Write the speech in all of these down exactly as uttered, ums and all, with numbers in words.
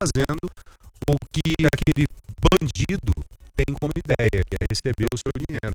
fazendo o que aquele bandido tem como ideia, que é receber o seu dinheiro.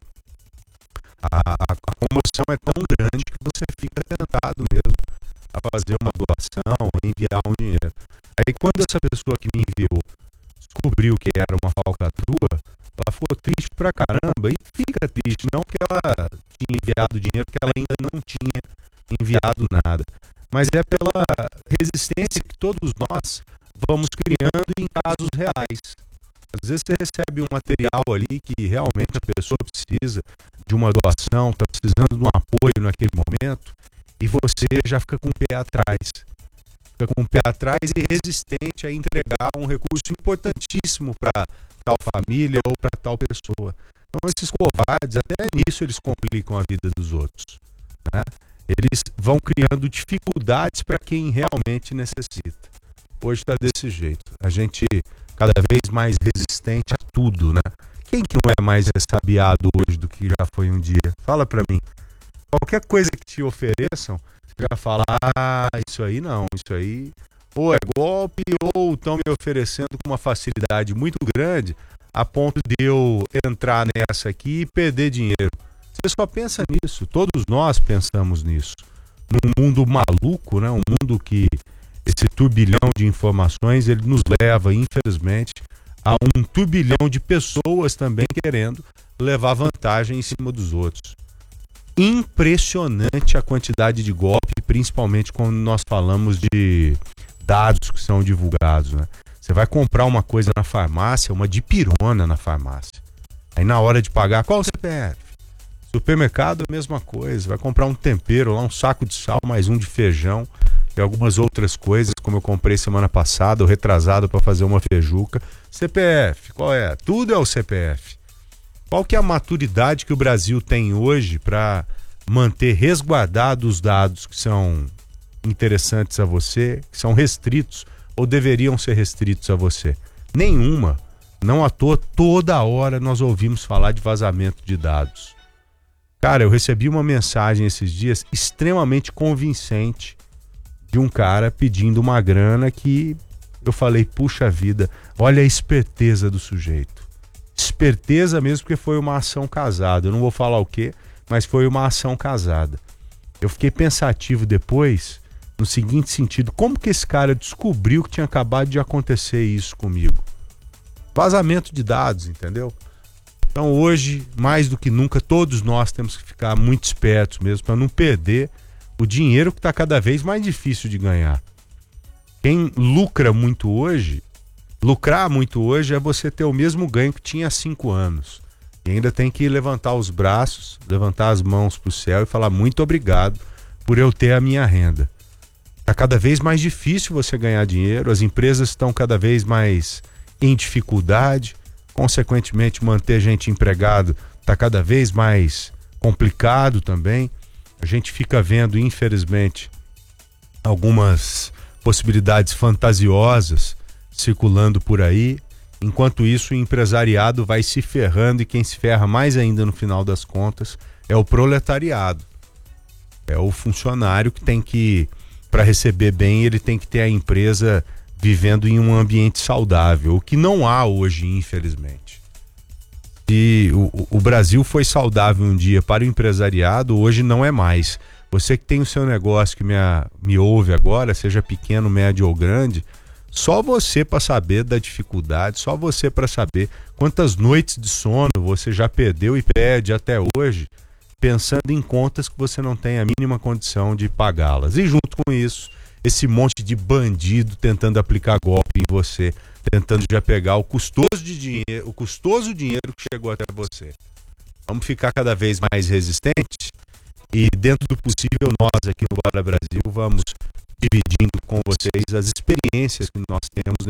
A, a, a comoção é tão grande que você fica tentado mesmo a fazer uma doação, a enviar um dinheiro. Aí quando essa pessoa que me enviou descobriu que era uma falcatrua, ela ficou triste pra caramba, e fica triste, não que ela tinha enviado dinheiro, porque ela ainda não tinha enviado nada, mas é pela resistência que todos nós vamos criando em casos reais. Às vezes você recebe um material ali que realmente a pessoa precisa de uma doação, está precisando de um apoio naquele momento, e você já fica com o pé atrás. Fica com o pé atrás e resistente a entregar um recurso importantíssimo para tal família ou para tal pessoa. Então esses covardes, até nisso eles complicam a vida dos outros, né? Eles vão criando dificuldades para quem realmente necessita. Hoje está desse jeito. A gente cada vez mais resistente a tudo, né? Quem que não é mais ressabiado hoje do que já foi um dia? Fala para mim. Qualquer coisa que te ofereçam, você já fala, ah, isso aí não, isso aí ou é golpe ou estão me oferecendo com uma facilidade muito grande a ponto de eu entrar nessa aqui e perder dinheiro. Você só pensa nisso, todos nós pensamos nisso. Num mundo maluco, né? Um mundo que esse turbilhão de informações, ele nos leva, infelizmente, a um turbilhão de pessoas também querendo levar vantagem em cima dos outros. Impressionante a quantidade de golpe, principalmente quando nós falamos de dados que são divulgados, né? Você vai comprar uma coisa na farmácia, uma dipirona na farmácia. Aí na hora de pagar, qual o C P F? Supermercado, a mesma coisa. Vai comprar um tempero lá, um saco de sal, mais um de feijão e algumas outras coisas, como eu comprei semana passada, ou retrasado para fazer uma feijuca. C P F, qual é? Tudo é o C P F. Qual que é a maturidade que o Brasil tem hoje para manter resguardados os dados que são interessantes a você, que são restritos ou deveriam ser restritos a você? Nenhuma. Não à toa, toda hora nós ouvimos falar de vazamento de dados. Cara, eu recebi uma mensagem esses dias extremamente convincente de um cara pedindo uma grana que eu falei, puxa vida, olha a esperteza do sujeito. Esperteza mesmo, porque foi uma ação casada. Eu não vou falar o quê, mas foi uma ação casada. Eu fiquei pensativo depois, no seguinte sentido, como que esse cara descobriu que tinha acabado de acontecer isso comigo? Vazamento de dados, entendeu? Então hoje, mais do que nunca, todos nós temos que ficar muito espertos mesmo para não perder o dinheiro que está cada vez mais difícil de ganhar. Quem lucra muito hoje, lucrar muito hoje é você ter o mesmo ganho que tinha há cinco anos. E ainda tem que levantar os braços, levantar as mãos para o céu e falar muito obrigado por eu ter a minha renda. Está cada vez mais difícil você ganhar dinheiro, as empresas estão cada vez mais em dificuldade, consequentemente manter gente empregado está cada vez mais complicado também. A gente fica vendo, infelizmente, algumas possibilidades fantasiosas circulando por aí. Enquanto isso, o empresariado vai se ferrando, e quem se ferra mais ainda no final das contas é o proletariado. É o funcionário que tem que, para receber bem, ele tem que ter a empresa vivendo em um ambiente saudável, o que não há hoje, infelizmente. E o, o Brasil foi saudável um dia para o empresariado, hoje não é mais. Você que tem o seu negócio, que me, me ouve agora, seja pequeno, médio ou grande, só você para saber da dificuldade, só você para saber quantas noites de sono você já perdeu e perde até hoje, pensando em contas que você não tem a mínima condição de pagá-las. E junto com isso, esse monte de bandido tentando aplicar golpe em você, tentando já pegar o custoso de dinheiro, o custoso dinheiro que chegou até você. Vamos ficar cada vez mais resistentes e, dentro do possível, nós aqui no Bora Brasil vamos dividindo com vocês as experiências que nós temos